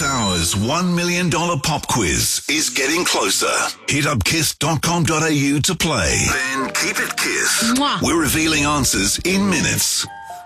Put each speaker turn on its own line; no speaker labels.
hour's $1 million pop quiz is getting closer. Hit up kiss.com.au to play. Then keep it Kiss.
Mwah.
We're revealing answers in minutes.